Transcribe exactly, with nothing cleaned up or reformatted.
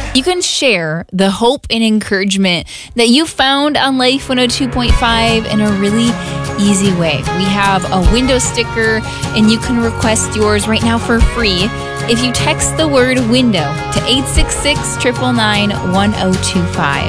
You can share the hope and encouragement that you found on Life one oh two point five in a really easy way. We have a window sticker, and you can request yours right now for free if you text the word window to eight six six, nine nine nine, one oh two five.